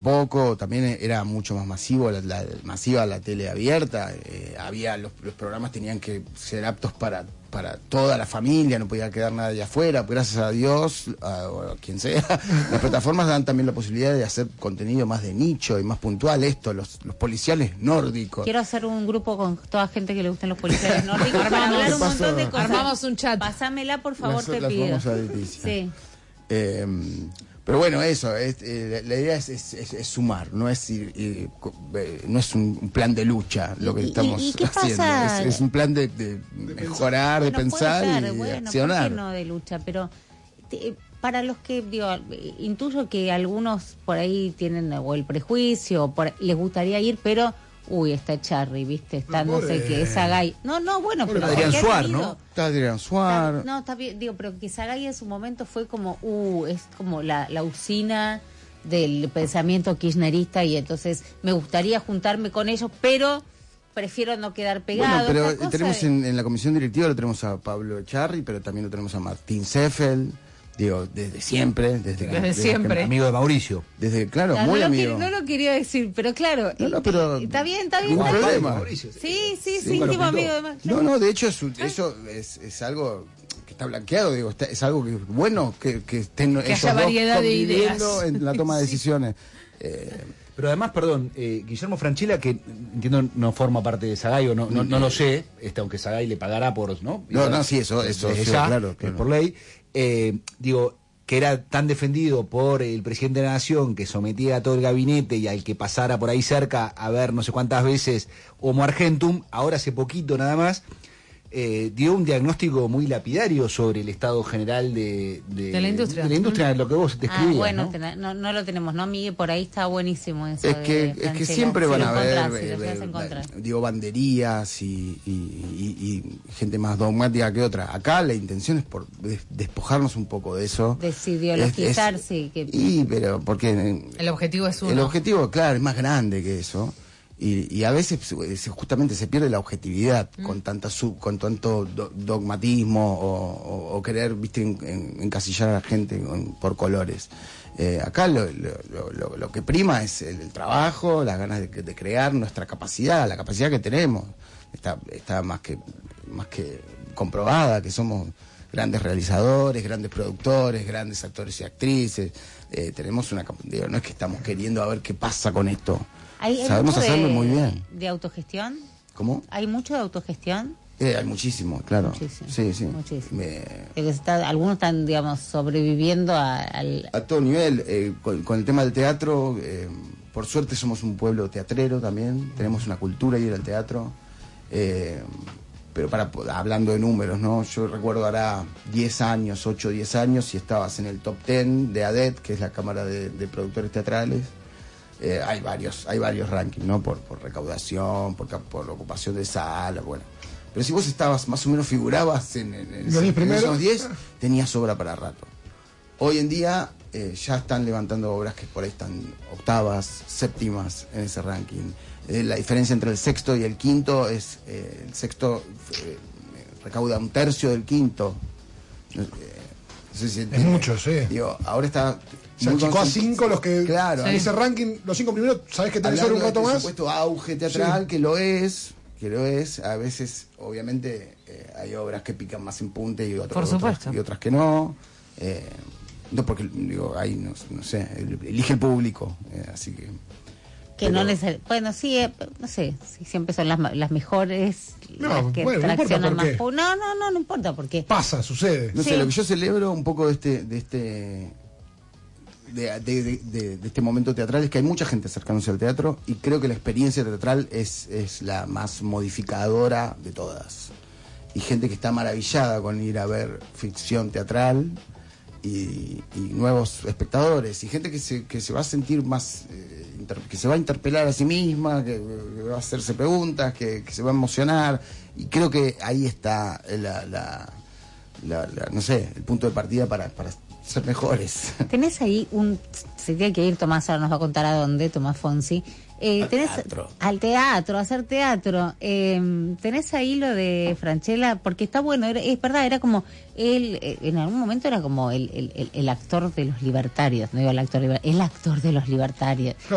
poco, también era mucho más masivo, masiva la tele abierta, había los programas tenían que ser aptos para toda la familia, no podía quedar nadie afuera, gracias a Dios, o a quien sea, las plataformas dan también la posibilidad de hacer contenido más de nicho y más puntual, los policiales nórdicos. Quiero hacer un grupo con toda gente que le gusten los policiales nórdicos para hablar un montón de cosas. Armamos un chat. Pásamela, por favor, te pido. Sí. Pero bueno, eso, la idea es sumar, no es no es un plan de lucha lo que estamos haciendo, es un plan de mejorar, de pensar y de accionar. ¿Por qué no de lucha? Pero para los que, intuyo que algunos por ahí tienen o el prejuicio, les gustaría ir, pero... Uy, está Charry, ¿viste? Está no sé qué, es Sagay. No, bueno, pero... Adrián Suar, ¿no? Está Adrián Suar. No, está bien, pero que Sagay en su momento fue como, es como la usina del pensamiento kirchnerista y entonces me gustaría juntarme con ellos, pero prefiero no quedar pegado. Bueno, pero tenemos en la comisión directiva lo tenemos a Pablo Charry, pero también lo tenemos a Martín Seffel. Desde siempre, desde siempre. Amigo de Mauricio. Claro, muy amigo. No lo quería decir, pero claro. Pero está bien. Ningún problema. Sí, íntimo amigo de Mauricio. No, de hecho, eso es algo que está blanqueado, es algo que bueno que estén que haya variedad de ideas en la toma de decisiones. Pero además, perdón, Guillermo Francella, que entiendo no forma parte de Sagay, o no lo sé, aunque Sagay le pagará por, ¿no? Sí, eso claro. Por ley. Que era tan defendido por el presidente de la Nación, que sometía a todo el gabinete y al que pasara por ahí cerca a ver no sé cuántas veces Homo Argentum, ahora hace poquito nada más, dio un diagnóstico muy lapidario sobre el estado general de la industria. De la industria, lo que vos describías. Bueno, no lo tenemos, ¿no, Miguel? Por ahí está buenísimo eso. Es que siempre van a haber, banderías y gente más dogmática que otra. Acá la intención es por despojarnos un poco de eso. Desideologizar, sí. Pero porque... El objetivo es uno. El objetivo, claro, es más grande que eso. Y a veces justamente se pierde la objetividad con tanto dogmatismo o querer, viste, encasillar a la gente por colores. Acá lo que prima es el trabajo, las ganas de crear, nuestra capacidad, la capacidad que tenemos. Está más que comprobada, que somos grandes realizadores, grandes productores, grandes actores y actrices. Tenemos no es que estamos queriendo a ver qué pasa con esto. Sabemos hacerlo muy bien. ¿De autogestión? ¿Cómo? ¿Hay mucho de autogestión? Hay muchísimo, claro. Muchísimo. Sí. Muchísimo. Algunos están, sobreviviendo a todo nivel. Con el tema del teatro, por suerte somos un pueblo teatrero también. Tenemos una cultura y ir al teatro. Pero hablando de números, ¿no? Yo recuerdo hará 10 años, 8 o 10 años, y estabas en el top 10 de ADET, que es la Cámara de Productores Teatrales. Hay varios rankings, ¿no? Por recaudación, por ocupación de salas, bueno. Pero si vos estabas, más o menos figurabas en esos 10, tenías obra para rato. Hoy en día ya están levantando obras que por ahí están octavas, séptimas en ese ranking. La diferencia entre el sexto y el quinto es, el sexto recauda un tercio del quinto. No sé si es mucho, sí. Ahora está... Se achicó a 5 los que... Claro. En ese ranking, los 5 primeros, sabés que tenés solo un rato más. Supuesto auge teatral, sí. que lo es. A veces, obviamente, hay obras que pican más en punta y otras que no. No, porque, ahí, no sé, elige el público, así que... no necesariamente... Bueno, sí, no sé, si siempre son las mejores, las que traccionan más... No importa por qué. Pasa, sucede. No sé, lo que yo celebro un poco de este momento teatral es que hay mucha gente acercándose al teatro, y creo que la experiencia teatral es la más modificadora de todas, y gente que está maravillada con ir a ver ficción teatral y nuevos espectadores, y gente que se va a sentir más que se va a interpelar a sí misma, que va a hacerse preguntas, que se va a emocionar, y creo que ahí está no sé, el punto de partida para ser mejores. Tenés ahí se tiene que ir Tomás, ahora nos va a contar a dónde, Tomás Fonsi. Al teatro, a hacer teatro. Tenés ahí lo de Francella, porque está bueno, es verdad, era como él, en algún momento era como el actor de los libertarios, no digo el actor de los libertarios.